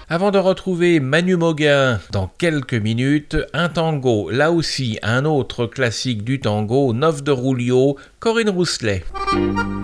Avant de retrouver Manu Mauguin dans quelques minutes, un tango, là aussi un autre classique du tango, Neuf de Rulio, Corinne Rousselet.